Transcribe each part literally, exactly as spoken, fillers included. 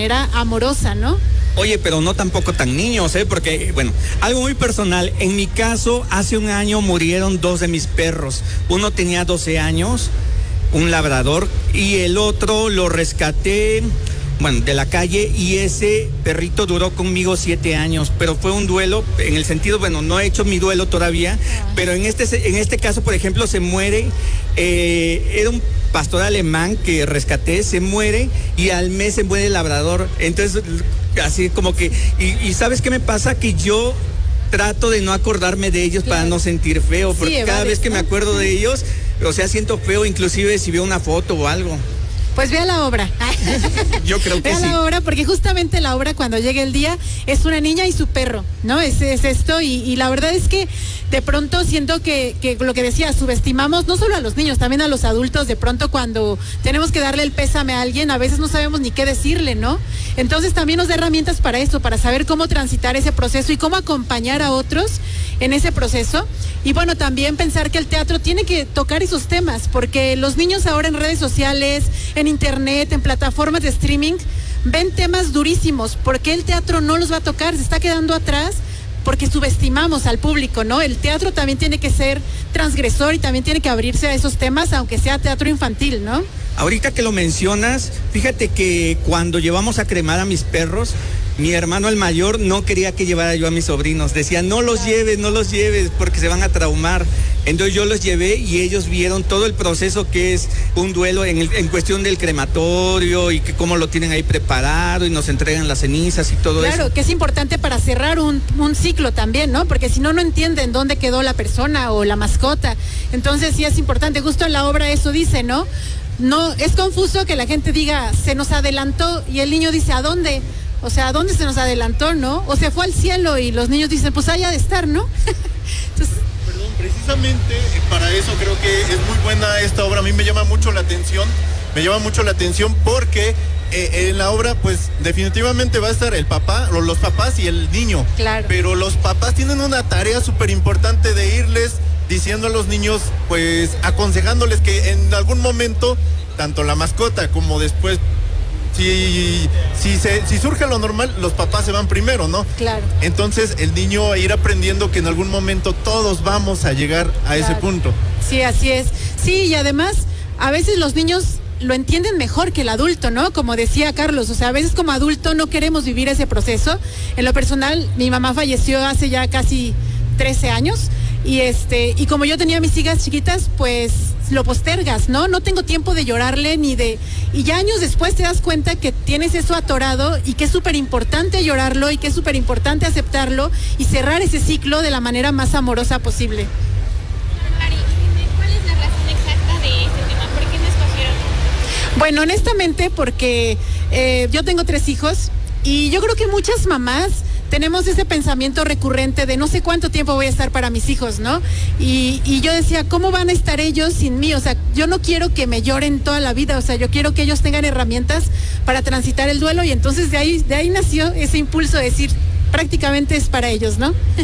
manera amorosa, ¿no? Oye, pero no tampoco tan niños, ¿eh? Porque, bueno, algo muy personal. En mi caso, hace un año murieron dos de mis perros. Uno tenía doce años, un labrador, y el otro lo rescaté, bueno, de la calle, y ese perrito duró conmigo siete años, pero fue un duelo, en el sentido, bueno, no he hecho mi duelo todavía, ah. pero en este, en este caso, por ejemplo, se muere, eh, era un pastor alemán que rescaté, se muere, y al mes se muere el labrador. Entonces, así como que, y, y ¿sabes qué me pasa? Que yo trato de no acordarme de ellos, claro, para no sentir feo, porque sí, cada vez que me acuerdo de ellos, o sea, siento feo, inclusive si veo una foto o algo. Pues vea la obra. Yo creo que vea sí. la obra, porque justamente la obra, cuando llegue el día, es una niña y su perro, ¿no? Es, es esto, y, y la verdad es que de pronto siento que, que lo que decía, subestimamos no solo a los niños, también a los adultos. De pronto cuando tenemos que darle el pésame a alguien, a veces no sabemos ni qué decirle, ¿no? Entonces también nos da herramientas para eso, para saber cómo transitar ese proceso y cómo acompañar a otros en ese proceso. Y bueno, también pensar que el teatro tiene que tocar esos temas, porque los niños ahora en redes sociales, en internet, en plataformas de streaming, ven temas durísimos. ¿Por qué el teatro no los va a tocar? Se está quedando atrás porque subestimamos al público, ¿no? El teatro también tiene que ser transgresor y también tiene que abrirse a esos temas, aunque sea teatro infantil, ¿no? Ahorita que lo mencionas, fíjate que cuando llevamos a cremar a mis perros, mi hermano el mayor no quería que llevara yo a mis sobrinos. Decía, no los lleves, no los lleves, porque se van a traumar. Entonces yo los llevé y ellos vieron todo el proceso que es un duelo en, el, en cuestión del crematorio y que cómo lo tienen ahí preparado y nos entregan las cenizas y todo claro, eso. Claro, que es importante para cerrar un, un ciclo también, ¿no? Porque si no, no entienden dónde quedó la persona o la mascota. Entonces sí es importante, justo en la obra eso dice, ¿no? No, es confuso que la gente diga, se nos adelantó, y el niño dice, ¿a dónde? O sea, ¿a dónde se nos adelantó, no? O se fue al cielo y los niños dicen, pues allá de estar, ¿no? Entonces... Perdón, precisamente para eso creo que es muy buena esta obra. A mí me llama mucho la atención, me llama mucho la atención porque eh, en la obra, pues definitivamente va a estar el papá, o los papás y el niño. Claro. Pero los papás tienen una tarea súper importante de irles diciendo a los niños, pues aconsejándoles que en algún momento, tanto la mascota como después, si, si, se, si surge lo normal, los papás se van primero, ¿no? Claro. Entonces el niño ir aprendiendo que en algún momento todos vamos a llegar a claro. ese punto. Sí, así es. Sí, y además, a veces los niños lo entienden mejor que el adulto, ¿no? Como decía Carlos, o sea, a veces como adulto no queremos vivir ese proceso. En lo personal, mi mamá falleció hace ya casi trece años. Y este, y como yo tenía mis hijas chiquitas, pues lo postergas, ¿no? No tengo tiempo de llorarle ni de... Y ya años después te das cuenta que tienes eso atorado y que es súper importante llorarlo y que es súper importante aceptarlo y cerrar ese ciclo de la manera más amorosa posible. Mari, ¿cuál es la razón exacta de este tema? ¿Por qué no escogieron? Bueno, honestamente, porque eh, yo tengo tres hijos y yo creo que muchas mamás tenemos ese pensamiento recurrente de no sé cuánto tiempo voy a estar para mis hijos, ¿no? Y, y yo decía, ¿cómo van a estar ellos sin mí? O sea, yo no quiero que me lloren toda la vida, o sea, yo quiero que ellos tengan herramientas para transitar el duelo, y entonces de ahí, de ahí nació ese impulso de decir, prácticamente es para ellos, ¿no? Sí.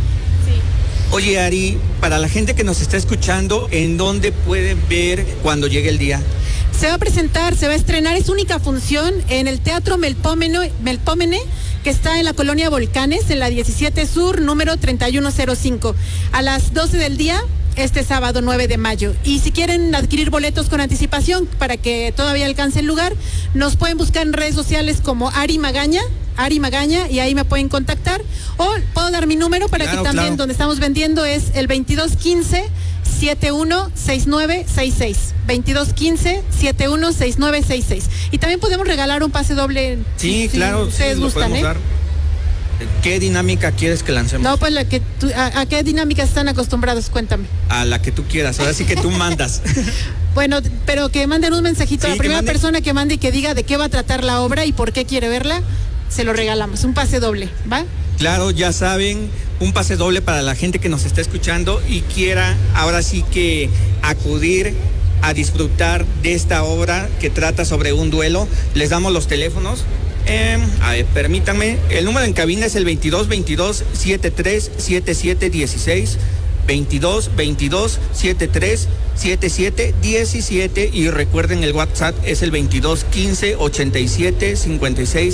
Oye, Ari, para la gente que nos está escuchando, ¿en dónde pueden ver cuando llegue el día? Se va a presentar, se va a estrenar, es única función en el Teatro Melpómeno, Melpómene, que está en la colonia Volcanes, en la diecisiete Sur, número treinta y uno cero cinco, a las doce del día, este sábado nueve de mayo. Y si quieren adquirir boletos con anticipación para que todavía alcance el lugar, nos pueden buscar en redes sociales como Ari Magaña, Ari Magaña, y ahí me pueden contactar. O puedo dar mi número para claro, que también, claro. donde estamos vendiendo es el veintidós quince setenta y uno sesenta y nueve sesenta y seis. veintidós quince setenta y uno sesenta y nueve sesenta y seis. Y también podemos regalar un pase doble. Sí, si, claro. Si ustedes sí, gustan, ¿eh? Dar. ¿Qué dinámica quieres que lancemos? No, pues la que tú, a, ¿a qué dinámica están acostumbrados? Cuéntame. A la que tú quieras, ahora sí que tú mandas. Bueno, pero que manden un mensajito. Sí, a la primera mande... persona que mande y que diga de qué va a tratar la obra y por qué quiere verla, se lo regalamos. Un pase doble, ¿va? Claro, ya saben, un pase doble para la gente que nos está escuchando y quiera ahora sí que acudir a disfrutar de esta obra que trata sobre un duelo. Les damos los teléfonos. Eh, a ver, permítanme, el número en cabina es el veintidós veintidós setenta y tres setenta y siete dieciséis, veintidós veintidós setenta y tres setenta y siete diecisiete, y recuerden el WhatsApp es el veintidós quince ochenta y siete cincuenta y seis